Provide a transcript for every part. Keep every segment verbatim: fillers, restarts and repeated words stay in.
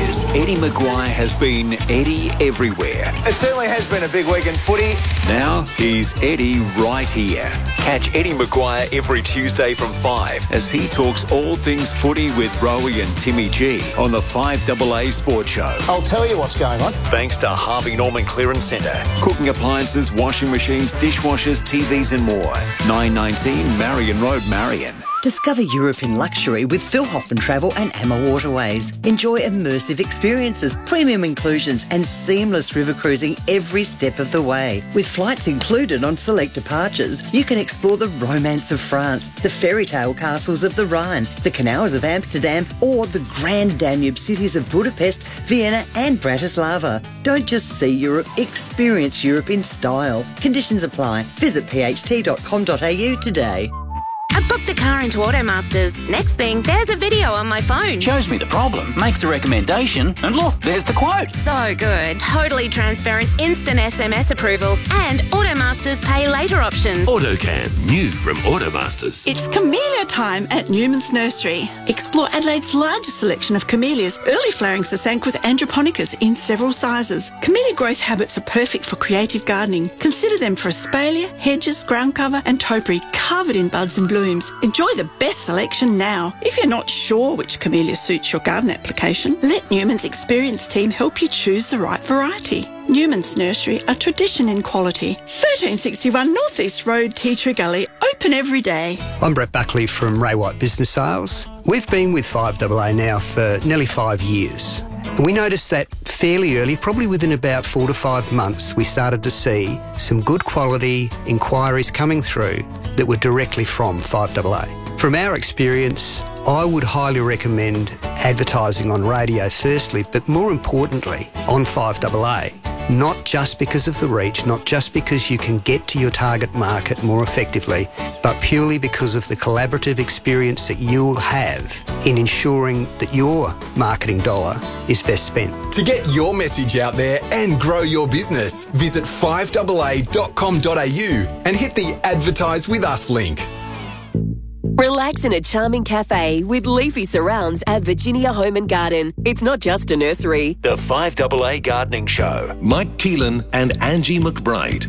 years, Eddie Maguire has been Eddie everywhere. It certainly has been a big week in footy. Now he's Eddie right here. Catch Eddie Maguire every Tuesday from five as he talks all things footy with Rowie and Timmy G on the five A A Sports Show. I'll tell you what's going on. Thanks to Harvey Norman Clearance Centre. Cooking appliances, washing machines, dishwashers, T Vs and more. nine nineteen Marion Road, Marion. Discover Europe in luxury with Phil Hoffman Travel and Amma Waterways. Enjoy immersive experiences, premium inclusions and seamless river cruising every step of the way. With flights included on select departures, you can explore the romance of France, the fairy tale castles of the Rhine, the canals of Amsterdam or the grand Danube cities of Budapest, Vienna and Bratislava. Don't just see Europe, experience Europe in style. Conditions apply. Visit p h t dot com dot a u today. I booked the car into Automasters. Next thing, there's a video on my phone. Shows me the problem, makes a recommendation, and look, there's the quote. So good. Totally transparent, instant S M S approval, and Automasters pay later options. AutoCam, new from Automasters. It's camellia time at Newman's Nursery. Explore Adelaide's largest selection of camellias, early flowering Sasanquas androponicus in several sizes. Camellia growth habits are perfect for creative gardening. Consider them for espalier, hedges, ground cover and topiary covered in buds and blooms. Enjoy the best selection now. If you're not sure which camellia suits your garden application, let Newman's experienced team help you choose the right variety. Newman's Nursery, a tradition in quality. thirteen sixty-one North East Road, Tea Tree Gully, open every day. I'm Brett Buckley from Ray White Business Sales. We've been with five A A now for nearly five years. We noticed that fairly early, probably within about four to five months, we started to see some good quality inquiries coming through that were directly from five A A. From our experience, I would highly recommend advertising on radio firstly, but more importantly on five A A. Not just because of the reach, not just because you can get to your target market more effectively, but purely because of the collaborative experience that you'll have in ensuring that your marketing dollar is best spent. To get your message out there and grow your business, visit five A A dot com dot a u and hit the Advertise With Us link. Relax in a charming cafe with leafy surrounds at Virginia Home and Garden. It's not just a nursery. The five A A Gardening Show. Mike Keelan and Angie McBride.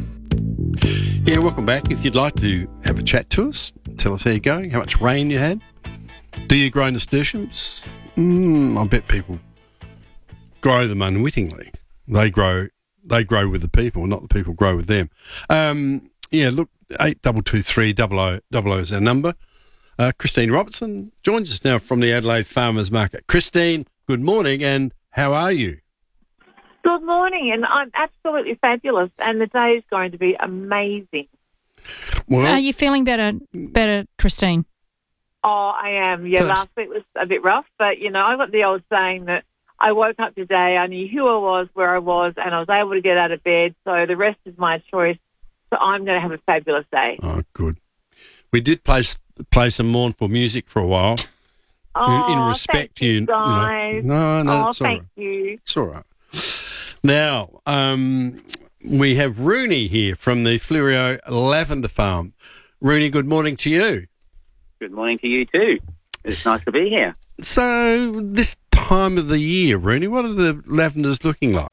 Yeah, welcome back. If you'd like to have a chat to us, tell us how you're going, how much rain you had. Do you grow nasturtiums? Mm, I bet people grow them unwittingly. They grow they grow with the people, not the people grow with them. Um, yeah, look, eight two two three double oh double oh is our number. Uh, Christine Robertson joins us now from the Adelaide Farmers Market. Christine, good morning, and how are you? Good morning, and I'm absolutely fabulous, and the day is going to be amazing. Well, are you feeling better, better, Christine? Oh, I am. Yeah, Good. Last week was a bit rough, but, you know, I got the old saying that I woke up today, I knew who I was, where I was, and I was able to get out of bed, so the rest is my choice. So I'm going to have a fabulous day. Oh, good. We did play play some mournful music for a while. Oh, in, in respect thank you, you, guys. you know. No, no, oh, it's all thank right. you. It's all right. Now, um, we have Rooney here from the Fleurieu Lavender Farm. Rooney, good morning to you. Good morning to you too. It's nice to be here. So, this time of the year, Rooney, what are the lavenders looking like?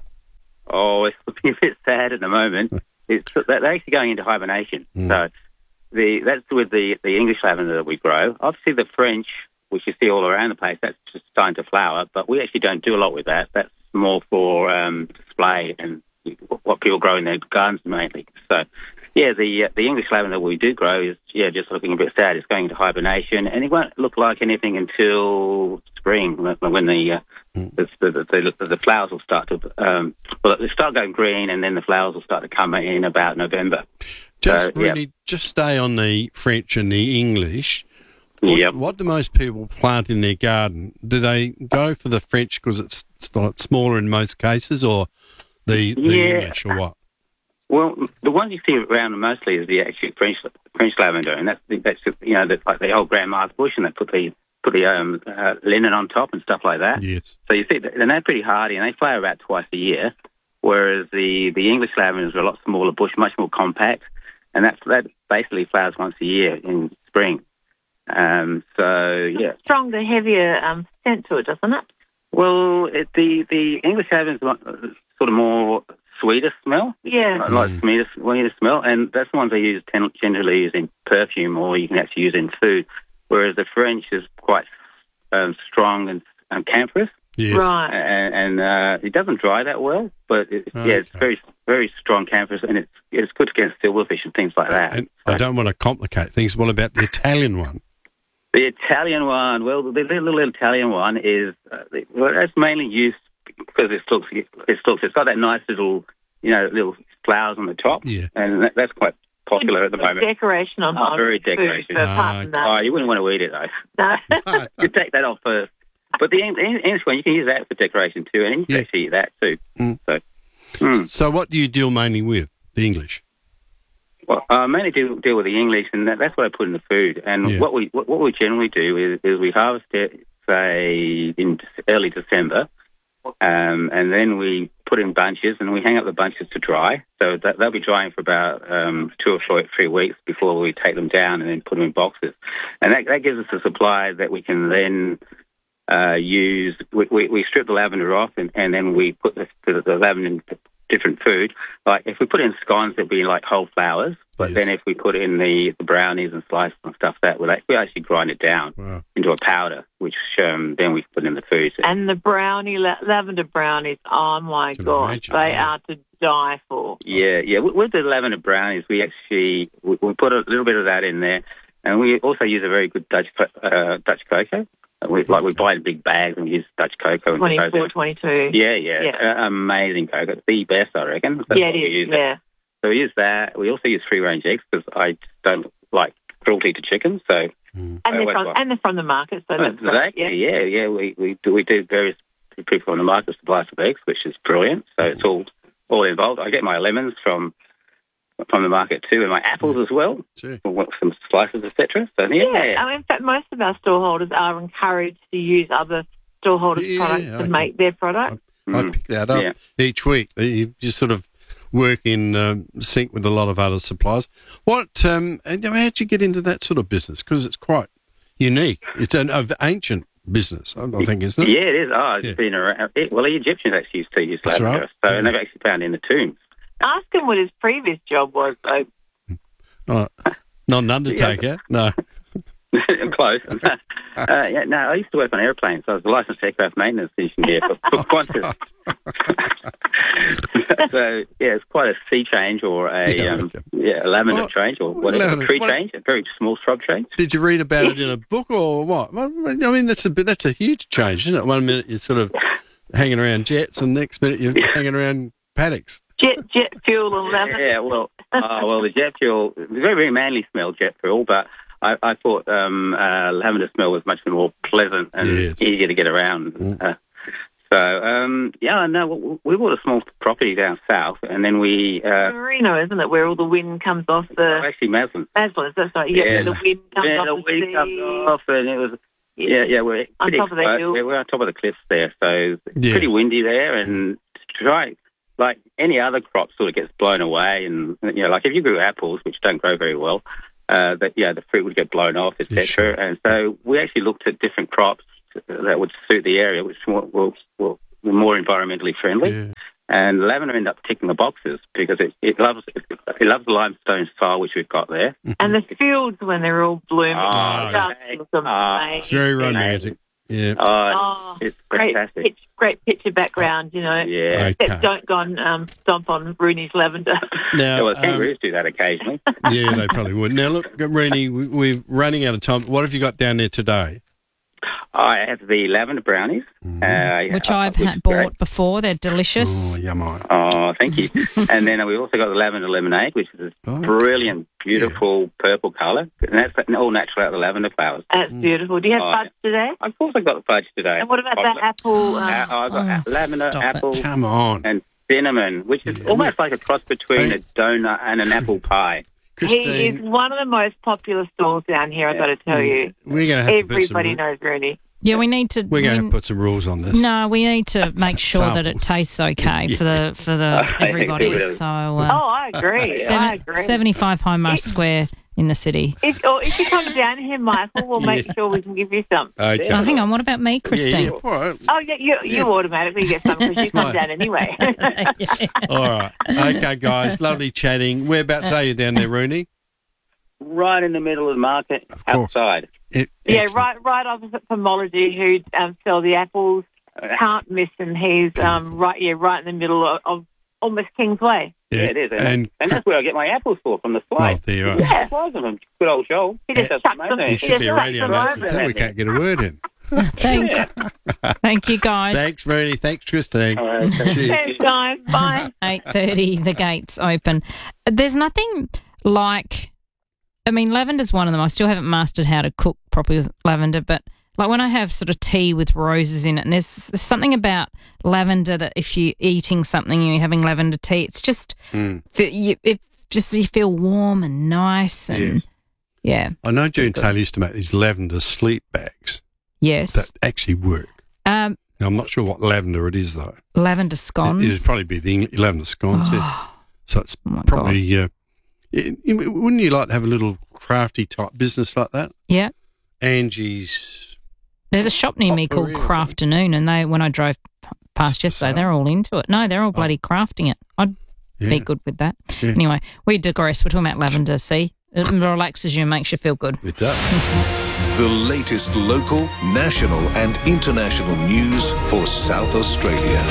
Oh, it's looking a bit sad at the moment. It's they're actually going into hibernation. Mm. So the that's with the, the English lavender that we grow. Obviously, the French, which you see all around the place, that's just starting to flower. But we actually don't do a lot with that. That's more for um, display and what people grow in their gardens mainly. So, yeah, the uh, the English lavender we do grow is yeah just looking a bit sad. It's going into hibernation, and it won't look like anything until spring when the uh, the, the, the the flowers will start to um, well they start going green, and then the flowers will start to come in about November. Just so, really, yeah. just stay on the French and the English. What, yep. what do most people plant in their garden? Do they go for the French because it's, it's smaller in most cases, or the, the yeah. English, or what? Well, the ones you see around mostly is the actual French French lavender, and that's the, that's the, you know the, like the old grandma's bush, and they put the put the um, uh, linen on top and stuff like that. Yes. So you see, and they're pretty hardy, and they flower about twice a year. Whereas the, the English lavenders are a lot smaller bush, much more compact, and that's that basically flowers once a year in spring. Um, so yeah, stronger, heavier um, scent to it, doesn't it? Well, it, the the English Haven's sort of more sweeter smell. Yeah. Like, like sweeter, sweeter smell, and that's the ones they use ten, generally use in perfume, or you can actually use in food. Whereas the French is quite um, strong and um, camphorous. Yes. Right. And, and uh, it doesn't dry that well, but it, Oh, yeah, it's okay. very very strong camphorous, and it's it's good against silverfish and things like that. And I don't want to complicate things. What about the Italian one? The Italian one, well, the little Italian one is uh, well, that's mainly used because it looks it looks it's got that nice little you know little flowers on the top, Yeah. and that, that's quite popular at the moment. Decoration on Oh, top very of food, decoration. but apart from that, Oh, you wouldn't want to eat it though. no. You take that off first. But the Eng- English one, you can use that for decoration too, and you can Yeah. actually eat that too. Mm. So, mm. So what do you deal mainly with? The English? Well, I mainly deal, deal with the English, and that, that's what I put in the food. And Yeah. what we what, what we generally do is, is we harvest it, say, in early December, um, and then we put in bunches, and we hang up the bunches to dry. So that, they'll be drying for about um, two or three, three weeks before we take them down and then put them in boxes. And that, that gives us a supply that we can then uh, use. We, we, we strip the lavender off, and, and then we put the, the, the lavender in different food. Like if we put in scones, it'd be like whole flowers. But Yes. then if we put in the, the brownies and slices and stuff, that would we actually grind it down Wow. into a powder, which um, then we put in the food. And the brownie, la- lavender brownies, oh my Can God, imagine, they yeah. are to die for. Yeah, yeah. With, with the lavender brownies, we actually we, we put a little bit of that in there, and we also use a very good Dutch co- uh, Dutch cocoa. We, like we buy in big bags and we use Dutch cocoa. And twenty-four, cocoa. twenty-two. Yeah, yeah, Yeah. Uh, amazing cocoa. It's the best, I reckon. That's yeah, what it we is, use. yeah. So we use that. We also use free-range eggs because I just don't like cruelty to chickens. So And Uh, they're West from One. and they're from the market, so that's great. exactly. Yeah. Yeah, yeah. We we do we do various people on the market supplies of eggs, which is brilliant. So it's all all involved. I get my lemons from from the market too, and my apples as well, Gee. some slices, et cetera. So yeah, Yeah, I mean, in fact, most of our storeholders are encouraged to use other storeholders' Yeah, products I- to make their product. I Mm. pick that up Yeah. each week. You just sort of work in um, sync with a lot of other suppliers. What? Um, and, you know, how'd you get into that sort of business? Because it's quite unique. It's an of ancient business, I I think, isn't it? Yeah, it is. Oh, it's Yeah. been around. It, well, the Egyptians actually used to use That's lavender, right. so Yeah. and they've actually found it in the tombs. Ask him what his previous job was, though. Oh, not an undertaker. No. Close. uh, yeah, no, I used to work on airplanes. I was a licensed aircraft maintenance engineer for, for Qantas. So yeah, it's quite a sea change or a Yeah, um, okay. yeah a lavender Well, change or whatever lavender- a tree what- change, a very small shrub change. Did you read about it in a book or what? Well, I mean, that's a bit, that's a huge change, isn't it? One minute you're sort of hanging around jets, and the next minute you're hanging around paddocks. Jet, jet fuel and lavender. Yeah, well, uh, well, the jet fuel, very, very manly smell, jet fuel, but I, I thought um, uh, lavender smell was much more pleasant and Yes. easier to get around. Mm. Uh, so, um, yeah, no, we, we bought a small property down south, and then we... Uh, Marino, isn't it, where all the wind comes off the... actually, Maslin. Maslins, that's right. Yeah, Yeah. where the wind comes Yeah, off the the, wind sea. comes off, and it was... Yeah, yeah, we're On pretty top of the exposed. hill. Yeah, we're on top of the cliffs there, so it's Yeah. pretty windy there, and to try... Like any other crop sort of gets blown away, and, you know, like if you grew apples, which don't grow very well, uh, that, yeah, the fruit would get blown off, et cetera. Yeah, sure. And so we actually looked at different crops that would suit the area, which were, were, were more environmentally friendly. Yeah. And lavender ended up ticking the boxes because it, it loves it, it loves the limestone soil which we've got there. And the fields, when they're all blooming, Oh, just okay. look Oh, amazing. It's very romantic. Yeah. Oh, Oh, it's great, fantastic. pitch, great picture background, you know. Yeah. Okay. Except don't go and um, stomp on Rooney's lavender. Now, Yeah, well, um, kangaroos do that occasionally. yeah, they probably would. Now, look, Rennie, we, we're running out of time. What have you got down there today? I have the lavender brownies. Uh, Which uh, I've which had is bought great. before. They're delicious. Oh, yummy. Oh, thank you. And then we also got the lavender lemonade, which is a Oh, brilliant, beautiful purple colour. And that's all natural out of the lavender flowers. That's beautiful. Do you have Oh, fudge today? Of course I got the fudge today. And what about that Chocolate. apple? Uh, Um, I got Oh, lavender, stop it. apple, Come on. and cinnamon, which is Yeah. almost like a cross between Hey. a donut and an apple pie. he is Christine, one of the most popular stalls down here, I've got to tell you. we're going to have to put some, Everybody knows Rooney. Yeah, we need to. we're going to we- have to put some rules on this. No, we need to make sure that it Samples. tastes okay for the for the Okay, everybody. good. So Oh, uh, I agree. I seven, agree. seventy-five Hindmarsh Square, in the city. If, or if you come down here, Michael, we'll make Yeah. sure we can give you some. Okay. Oh, hang on, what about me, Christine? Yeah, yeah. All right. Oh, yeah, you, you automatically get some because you come Right. down anyway. All right. Okay, guys. Lovely chatting. Whereabouts are you down there, Rooney? Right in the middle of the market, outside. It, Yeah, right, right opposite Pomology, who um, sell the apples. Can't miss him. He's um, right, yeah, right in the middle of, of almost Kingsway. Yeah, it is. And, And- and that's where I get my apples for, from the Oh, slide. there you are. Yeah. Slides of them. Good old Joel. He just does chucks amazing. them. He should be a Yeah, radio that's announcer too. We can't get a word in. Thank, thank you, guys. Thanks, Rooney. Thanks, Christine. All right. Thanks, guys. Bye. eight thirty, the gates open. There's nothing like, I mean, lavender's one of them. I still haven't mastered how to cook properly with lavender, but like when I have sort of tea with roses in it, and there's, there's something about lavender that if you're eating something and you're having lavender tea, it's just, Mm. you, it just you feel warm and nice and, Yes. yeah. I know June Taylor used to make these lavender sleep bags Yes. that actually work. Um, Now, I'm not sure what lavender it is, though. lavender scones. It, it'd probably be the Eng- lavender scones. yeah. Oh, So it's my probably, uh, it, it- wouldn't you like to have a little crafty type business like that? yeah. Angie's. There's a shop near me called Potpourri or Crafternoon, and they, when I drove p- past yesterday, they're all into it. No, they're all bloody crafting it. I'd Yeah. be good with that. Yeah. Anyway, we digress. We're talking about lavender, see? It relaxes you and makes you feel good. It does. The latest local, national, and international news for South Australia.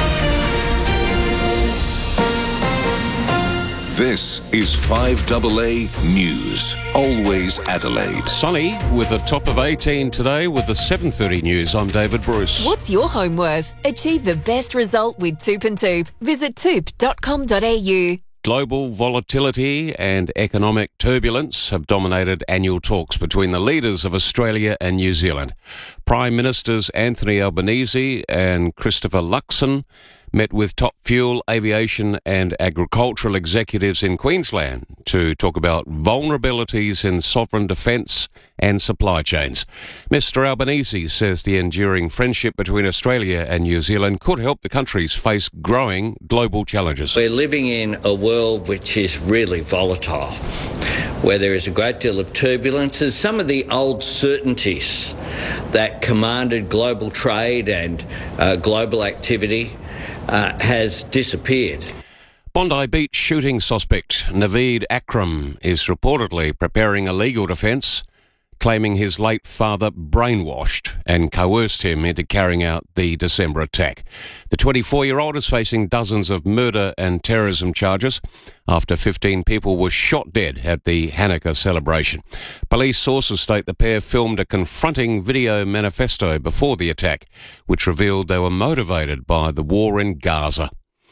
This is five A A News. Always Adelaide. Sunny with a top of eighteen today with the seven thirty news. I'm David Bruce. What's your home worth? Achieve the best result with Toop and Toop. Visit toop dot com dot a u. Global volatility and economic turbulence have dominated annual talks between the leaders of Australia and New Zealand. Prime Ministers Anthony Albanese and Christopher Luxon met with top fuel, aviation and agricultural executives in Queensland to talk about vulnerabilities in sovereign defence and supply chains. Mister Albanese says the enduring friendship between Australia and New Zealand could help the countries face growing global challenges. We're living in a world which is really volatile, where there is a great deal of turbulence, and some of the old certainties that commanded global trade and uh, global activity Uh, has disappeared. Bondi Beach shooting suspect Naveed Akram is reportedly preparing a legal defence, claiming his late father brainwashed and coerced him into carrying out the December attack. The twenty-four-year-old is facing dozens of murder and terrorism charges after fifteen people were shot dead at the Hanukkah celebration. Police sources state the pair filmed a confronting video manifesto before the attack, which revealed they were motivated by the war in Gaza.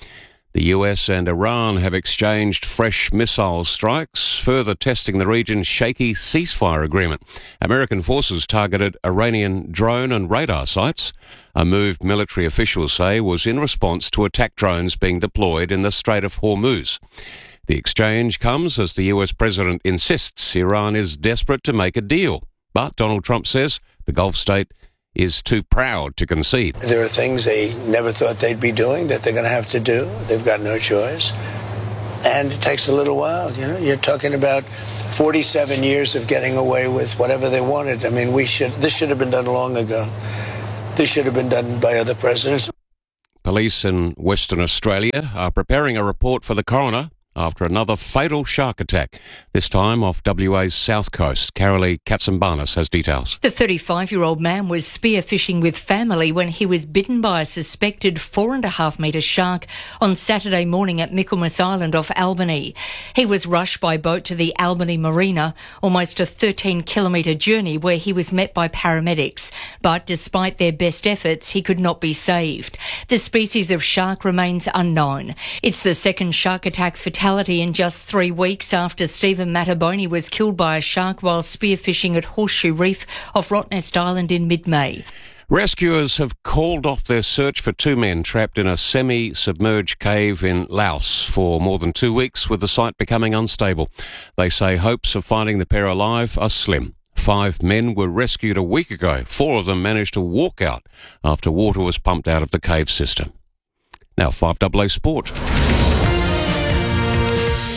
The U S and Iran have exchanged fresh missile strikes, further testing the region's shaky ceasefire agreement. American forces targeted Iranian drone and radar sites, a move military officials say was in response to attack drones being deployed in the Strait of Hormuz. The exchange comes as the U S president insists Iran is desperate to make a deal. But Donald Trump says the Gulf state is too proud to concede. There are things they never thought they'd be doing that they're going to have to do. They've got no choice. And it takes a little while. You know, you're talking about forty-seven years of getting away with whatever they wanted. I mean, we should, this should have been done long ago. This should have been done by other presidents. Police in Western Australia are preparing a report for the coroner after another fatal shark attack, this time off W A's south coast. Carolee Katsambanis has details. The thirty-five-year-old man was spearfishing with family when he was bitten by a suspected four and a half metre shark on Saturday morning at Michaelmas Island off Albany. He was rushed by boat to the Albany Marina, almost a thirteen kilometre journey where he was met by paramedics. But despite their best efforts, he could not be saved. The species of shark remains unknown. It's the second shark attack fatality in just three weeks after Stephen Mattaboni was killed by a shark while spearfishing at Horseshoe Reef off Rottnest Island in mid-May. Rescuers have called off their search for two men trapped in a semi-submerged cave in Laos for more than two weeks, with the site becoming unstable. They say hopes of finding the pair alive are slim. Five men were rescued a week ago. Four of them managed to walk out after water was pumped out of the cave system. Now, five A A Sport.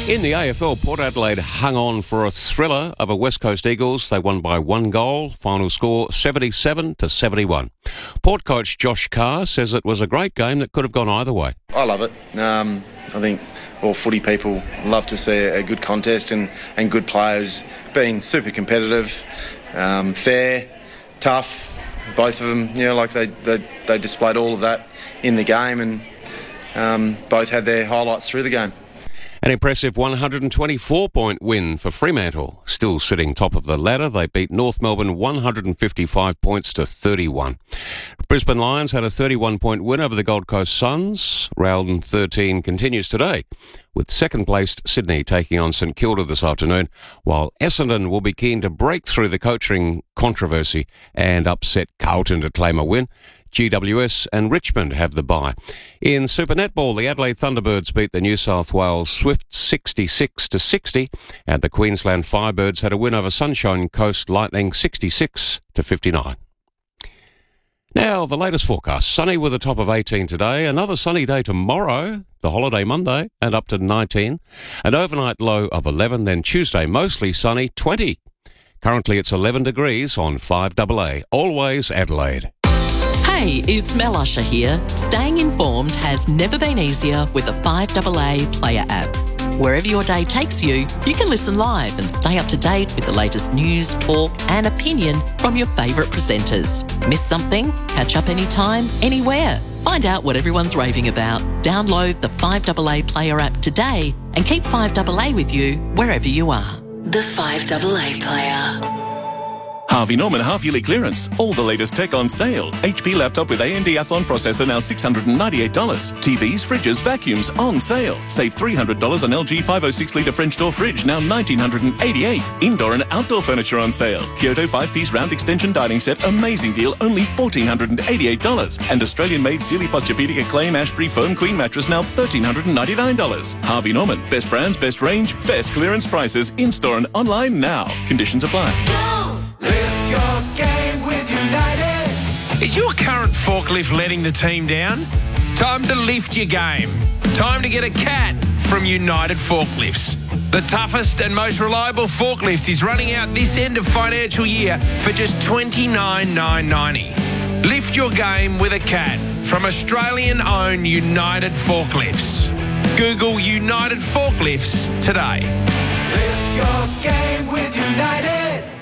In the A F L, Port Adelaide hung on for a thriller of a West Coast Eagles. They won by one goal. Final score seventy-seven to seventy-one. Port coach Josh Carr says it was a great game that could have gone either way. I love it. Um, I think all footy people love to see a good contest and, and good players being super competitive, um, fair, tough. Both of them, you know, like they, they, they displayed all of that in the game, and um, both had their highlights through the game. An impressive one hundred twenty-four point win for Fremantle. Still sitting top of the ladder, they beat North Melbourne one hundred fifty-five points to thirty-one. Brisbane Lions had a thirty-one point win over the Gold Coast Suns. Round thirteen continues today, with second-placed Sydney taking on St Kilda this afternoon, while Essendon will be keen to break through the coaching controversy and upset Carlton to claim a win. G W S and Richmond have the bye. In Super Netball, the Adelaide Thunderbirds beat the New South Wales Swifts sixty-six to sixty, and the Queensland Firebirds had a win over Sunshine Coast Lightning sixty-six to fifty-nine. Now, the latest forecast. Sunny with a top of eighteen today. Another sunny day tomorrow, the holiday Monday, and up to nineteen. An overnight low of eleven, then Tuesday mostly sunny, twenty. Currently it's eleven degrees on five A A. Always Adelaide. Hey, it's Mel Usher here. Staying informed has never been easier with the five A A Player app. Wherever your day takes you, you can listen live and stay up to date with the latest news, talk and opinion from your favourite presenters. Miss something? Catch up anytime, anywhere. Find out what everyone's raving about. Download the five A A Player app today and keep five A A with you wherever you are. The five A A Player. Harvey Norman half-yearly clearance. All the latest tech on sale. H P laptop with A M D Athlon processor now six hundred ninety-eight dollars. T Vs, fridges, vacuums on sale. Save three hundred dollars on L G five oh six litre French door fridge, now one thousand nine hundred eighty-eight dollars. Indoor and outdoor furniture on sale. Kyoto five-piece round extension dining set, amazing deal, only one thousand four hundred eighty-eight dollars. And Australian-made Sealy Posturepedic Acclaim Ashbury Foam Queen mattress, now one thousand three hundred ninety-nine dollars. Harvey Norman. Best brands, best range, best clearance prices. In-store and online now. Conditions apply. Lift your game with United. Is your current forklift letting the team down? Time to lift your game. Time to get a cat from United Forklifts. The toughest and most reliable forklift is running out this end of financial year for just twenty-nine thousand nine hundred ninety dollars. Lift your game with a cat from Australian-owned United Forklifts. Google United Forklifts today. Lift your game with United.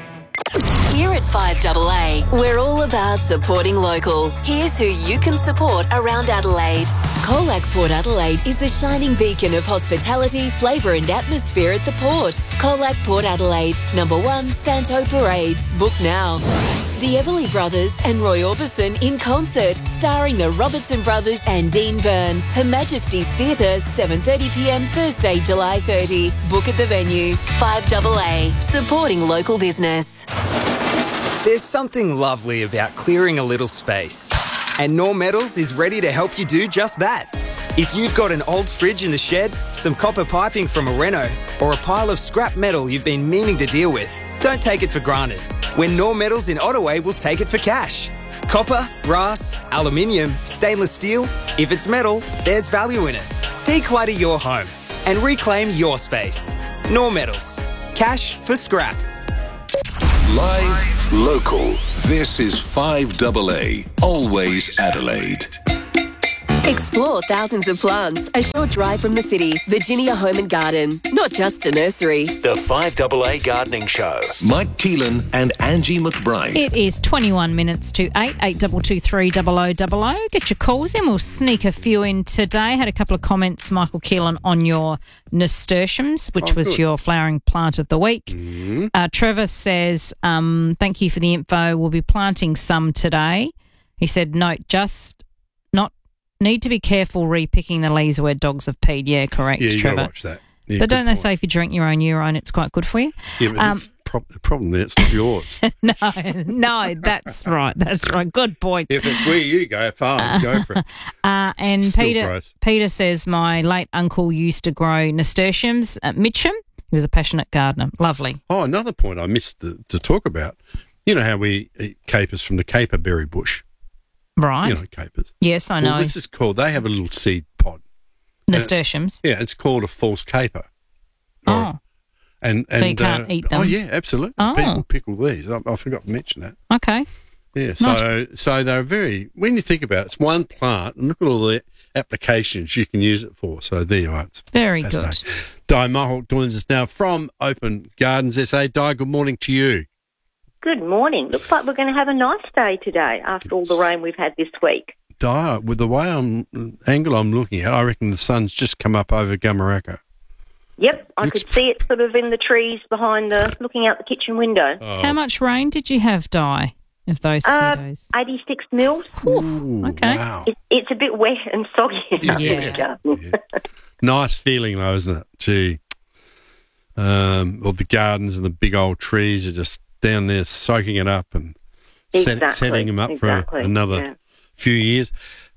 Here at five A A, we're all about supporting local. Here's who you can support around Adelaide. Colac Port Adelaide is the shining beacon of hospitality, flavour and atmosphere at the port. Colac Port Adelaide, number one, Santo Parade. Book now. The Everly Brothers and Roy Orbison in concert, starring the Robertson Brothers and Dean Byrne. Her Majesty's Theatre, seven thirty p m Thursday, July thirtieth. Book at the venue. five A A, supporting local business. There's something lovely about clearing a little space. And Norm Metals is ready to help you do just that. If you've got an old fridge in the shed, some copper piping from a reno, or a pile of scrap metal you've been meaning to deal with, don't take it for granted. When Norm Metals in Ottaway will take it for cash. Copper, brass, aluminium, stainless steel, if it's metal, there's value in it. Declutter your home and reclaim your space. Norm Metals. Cash for scrap. Live, local. This is five A A. Always Adelaide. Explore thousands of plants. A short drive from the city. Virginia Home and Garden. Not just a nursery. The five A A Gardening Show. Mike Keelan and Angie McBride. It is twenty-one minutes to eight, eight two two three double oh double oh. Get your calls in. We'll sneak a few in today. Had a couple of comments, Michael Keelan, on your nasturtiums, which Oh, was good. your flowering plant of the week. Mm-hmm. Uh, Trevor says, um, thank you for the info. We'll be planting some today. He said, note, just not need to be careful re-picking the leaves where dogs have peed. Yeah, correct, Yeah, you Trevor. gotta watch that. Yeah, but good don't they point. say if you drink your own urine, it's quite good for you? Yeah, but Um, it's pro- the problem there, it's not yours. no, no, that's right. That's right. Good point. If it's where you go, fine, go for it. Uh, and Still Peter gross. Peter says, my late uncle used to grow nasturtiums at Mitcham. He was a passionate gardener. Lovely. Oh, another point I missed to, to talk about. You know how we eat capers from the caper berry bush? Right. You know capers. Yes, I know. Well, this is called, they have a little seed pod. Nasturtiums. Yeah, it's called a false caper. Oh. And, and So you can't uh, eat them? Oh, yeah, absolutely. Oh. People pickle these. I, I forgot to mention that. Okay. Yeah, so so they're very, when you think about it, it's one plant, and look at all the applications you can use it for. So there you are. It's Very good. Di Mohawk joins us now from Open Gardens S A. Di, good morning to you. Good morning. Looks like we're going to have a nice day today after all the rain we've had this week. Di, with the way I'm, angle I'm looking at, I reckon the sun's just come up over Gamaraka. Yep, I could see it sort of in the trees behind the, looking out the kitchen window. Oh. How much rain did you have, Di, of those Uh, few days? eighty-six mils. Ooh, okay. Wow. It, it's a bit wet and soggy out Yeah. in the garden. Nice feeling, though, isn't it? Gee. Um, all the gardens and the big old trees are just down there soaking it up and set, Exactly, setting them up exactly, for another yeah. few years.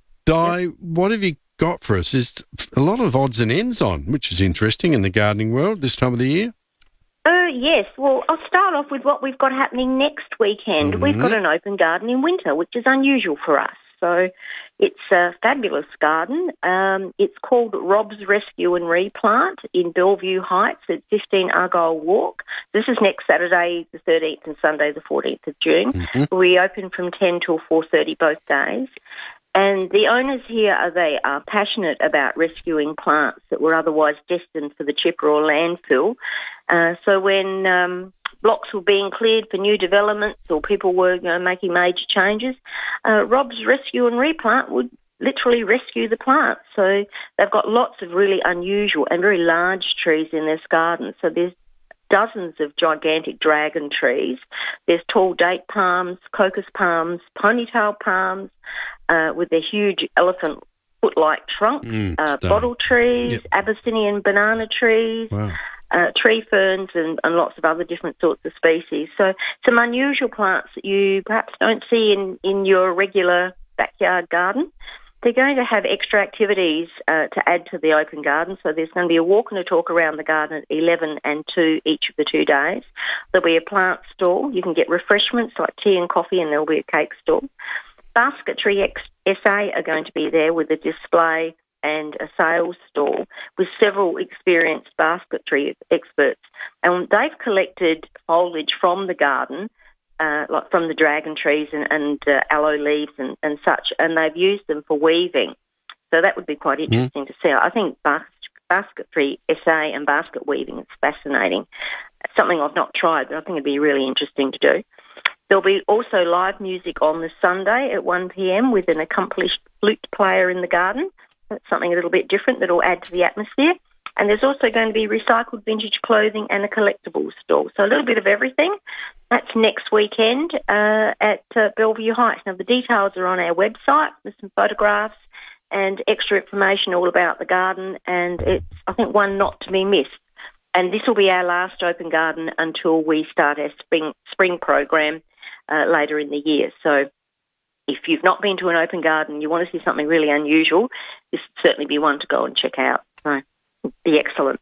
Di, what have you got for us? There's a lot of odds and ends on, which is interesting in the gardening world this time of the year. Uh, yes, well, I'll start off with what we've got happening next weekend. Mhm. We've got an open garden in winter, which is unusual for us. So it's a fabulous garden. Um, it's called Rob's Rescue and Replant in Bellevue Heights at fifteen Argyle Walk. This is next Saturday the thirteenth and Sunday the fourteenth of June. Mm-hmm. We open from ten till four thirty both days. And the owners here, are they are passionate about rescuing plants that were otherwise destined for the chipper or landfill. Uh, so when um, blocks were being cleared for new developments or people were you know, making major changes, uh, Rob's Rescue and Replant would literally rescue the plants. So they've got lots of really unusual and very large trees in this garden. So there's dozens of gigantic dragon trees. There's tall date palms, cocos palms, ponytail palms, uh, with their huge elephant foot-like trunks, Mm, uh, stunning. bottle trees, Yep. Abyssinian banana trees, Wow. uh, tree ferns, and, and lots of other different sorts of species. So some unusual plants that you perhaps don't see in, in your regular backyard garden. They're going to have extra activities uh, to add to the open garden. So there's going to be a walk and a talk around the garden at eleven and two each of the two days. There'll be a plant stall. You can get refreshments like tea and coffee, and there'll be a cake stall. Basketry S A are going to be there with a display and a sales stall with several experienced basketry experts. And they've collected foliage from the garden, Uh, like from the dragon trees and, and uh, aloe leaves and, and such, and they've used them for weaving. So that would be quite interesting to see. I think bas- basketry S A and basket weaving is fascinating. It's something I've not tried, but I think it'd be really interesting to do. There'll be also live music on the Sunday at one p.m. with an accomplished flute player in the garden. That's something a little bit different that'll add to the atmosphere. And there's also going to be recycled vintage clothing and a collectibles store. So a little bit of everything. That's next weekend uh, at uh, Bellevue Heights. Now, the details are on our website with some photographs and extra information all about the garden. And it's, I think, one not to be missed. And this will be our last open garden until we start our spring, spring program uh, later in the year. So if you've not been to an open garden, you want to see something really unusual, this would certainly be one to go and check out. So be excellent.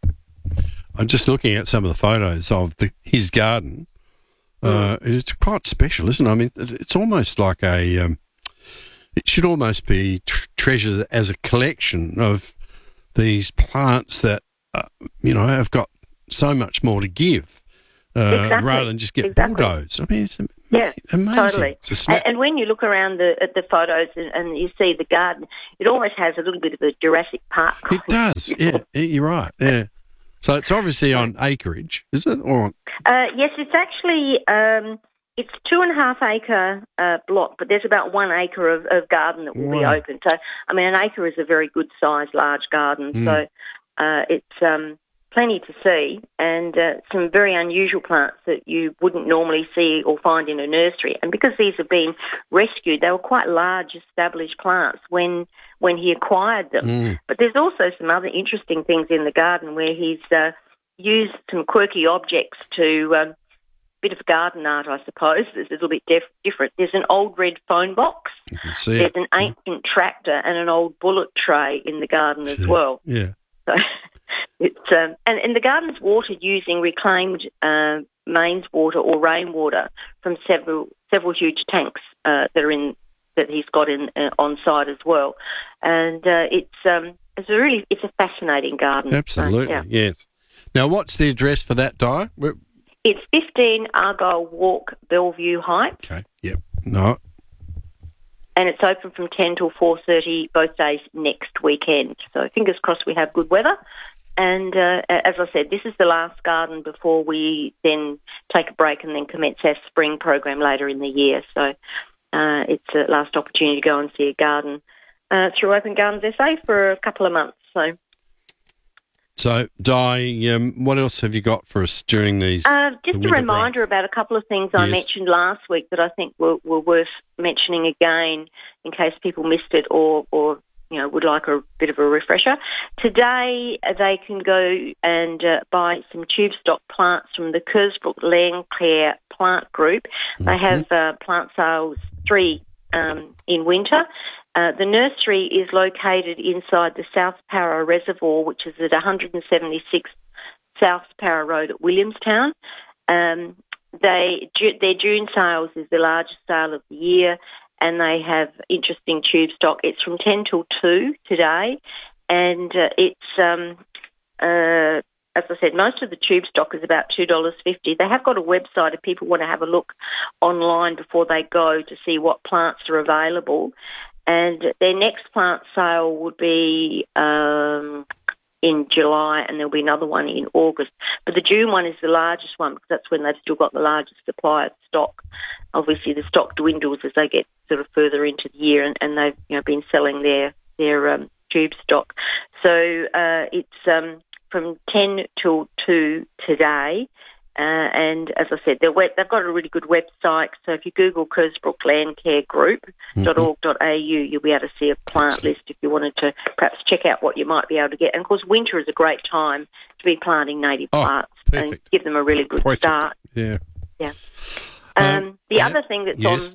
I'm just looking at some of the photos of the, his garden. Uh, it's quite special, isn't it? I mean, it- it's almost like a. Um, it should almost be tr- treasured as a collection of these plants that uh, you know have got so much more to give, uh, Exactly. rather than just get Exactly. bulldozed. I mean, it's am- Yeah, amazing. totally. It's a snap- And, and when you look around the at the photos and, and you see the garden, it almost has a little bit of a Jurassic Park. It does. Yeah, you're right. Yeah. So it's obviously on acreage, is it? Or Uh, yes, it's actually um, it's two and a half acre uh, block, but there's about one acre of, of garden that will be Wow. open. So, I mean, an acre is a very good sized, large garden. Mm. So uh, it's um, plenty to see, and uh, some very unusual plants that you wouldn't normally see or find in a nursery. And because these have been rescued, they were quite large, established plants when when he acquired them. Mm. But there's also some other interesting things in the garden where he's uh, used some quirky objects to, um, bit of garden art, I suppose. It's a little bit def- different. There's an old red phone box. you can see There's it. an ancient tractor and an old bullet tray in the garden as well. Yeah. So it's um, and, and the garden's watered using reclaimed uh, mains water or rainwater from several several huge tanks uh, that are in that he's got in uh, on site as well, and uh, it's um, it's a really it's a fascinating garden. So, Absolutely, yeah. yes. Now, what's the address for that, Di? Where- It's fifteen Argyle Walk, Bellevue Heights. Okay, yep. No. And it's open from ten till four thirty both days next weekend. So fingers crossed we have good weather. And uh, as I said, this is the last garden before we then take a break and then commence our spring program later in the year. So uh, it's a last opportunity to go and see a garden uh, through Open Gardens S A for a couple of months. So, So, Di, um, what else have you got for us during these? uh, the just a winter reminder about a couple of things I Yes. mentioned last week that I think were, were worth mentioning again in case people missed it or, or you know, would like a bit of a refresher. Today, uh, they can go and uh, buy some tube stock plants from the Kersbrook Landcare Plant Group. They have uh, plant sales three um, in winter. Uh, the nursery is located inside the South Para Reservoir, which is at one seventy-six South Para Road at Williamstown. Um, they Ju- their June sales is the largest sale of the year, and they have interesting tube stock. It's from ten till two today, and uh, it's, um, uh, as I said, most of the tube stock is about two dollars fifty. They have got a website if people want to have a look online before they go to see what plants are available. And their next plant sale would be um, in July, and there'll be another one in August. But the June one is the largest one because that's when they've still got the largest supply of stock. Obviously, the stock dwindles as they get sort of further into the year, and, and they've you know been selling their their um, tube stock. So uh, it's um, from ten till two today. Uh, and as I said, they're web, they've got a really good website. So if you Google Kersbrook Landcare Group dot org dot a u, you'll be able to see a plant list if you wanted to perhaps check out what you might be able to get. And of course, winter is a great time to be planting native Oh, plants perfect. and give them a really good Perfect. start. Yeah. Yeah. Um, the yeah. other thing that's Yes. on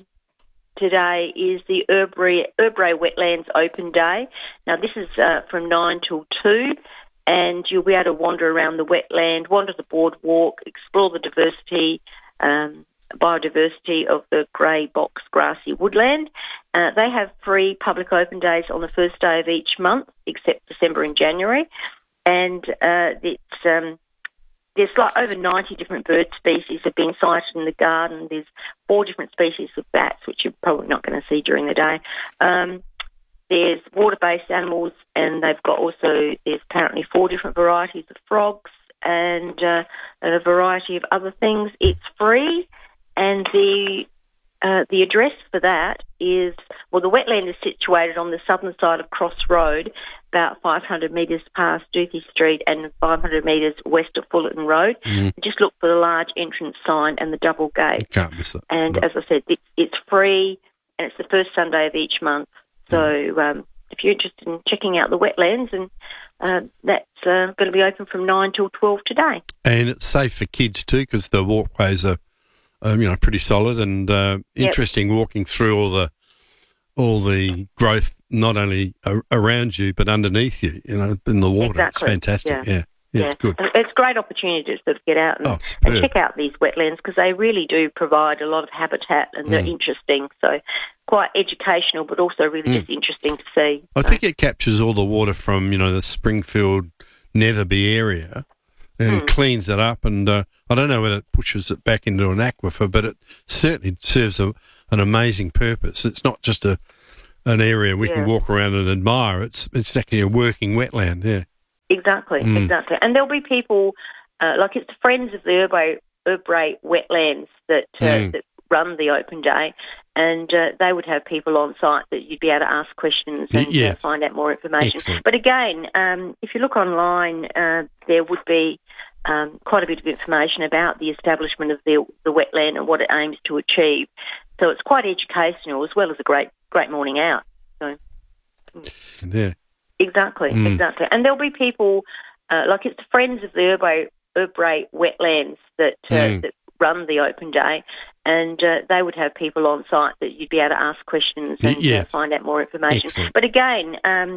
today is the Erbray, Erbray Wetlands Open Day. Now, this is uh, from nine till two. And you'll be able to wander around the wetland, wander the boardwalk, explore the diversity, um, biodiversity of the grey box grassy woodland. Uh, they have free public open days on the first day of each month, except December and January. And uh, it's um, there's like over ninety different bird species have been sighted in the garden. There's four different species of bats, which you're probably not going to see during the day. Um, There's water-based animals, and they've got also, there's apparently four different varieties of frogs and uh, a variety of other things. It's free, and the uh, the address for that is, well, the wetland is situated on the southern side of Cross Road, about five hundred metres past Duthie Street and five hundred metres west of Fullerton Road. Mhm. Just look for the large entrance sign and the double gate. Can't miss it. And No. as I said, it's, it's free, and it's the first Sunday of each month. So um, if you're interested in checking out the wetlands, and uh, that's uh, going to be open from nine till twelve today. And it's safe for kids too because the walkways are, um, you know, pretty solid and uh, Yep. interesting walking through all the all the growth not only a- around you but underneath you, you know, in the water. Exactly. It's fantastic. Yeah. Yeah, yeah, it's good. And It's a great opportunity to sort of get out and, Oh, and superb. check out these wetlands because they really do provide a lot of habitat and they're Mm. interesting. So quite educational, but also really Mm. just interesting to see. I think it captures all the water from, you know, the Springfield, Netherby area and Hmm. cleans it up. And uh, I don't know whether it pushes it back into an aquifer, but it certainly serves a, an amazing purpose. It's not just a an area we can Yeah. walk around and admire. It's it's actually a working wetland, yeah. Exactly, Mm. exactly. And there'll be people, uh, like it's the Friends of the Erbray, Erbray Wetlands that, uh, Mm. that run the open day, and uh, they would have people on site that you'd be able to ask questions and Y- yes. uh, find out more information. Excellent. But again, um, if you look online, uh, there would be um, quite a bit of information about the establishment of the, the wetland and what it aims to achieve. So it's quite educational as well as a great great morning out. So. Yeah. Exactly, Mm. exactly. And there'll be people, uh, like it's the Friends of the Erbray, Erbray Wetlands that, uh, Mm. that run the open day, and uh, they would have people on site that you'd be able to ask questions and Y- yes. uh, find out more information. Excellent. But again, um,